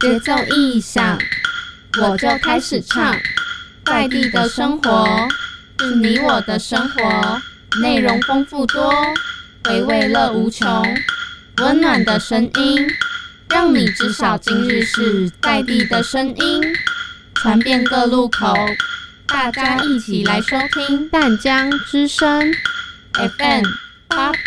节奏一响，我就开始唱。在地的生活是你我的生活，内容丰富多，回味乐无穷。温暖的声音，让你知晓今日事，在地的声音传遍各路口。大家一起来收听淡江之声 FM 8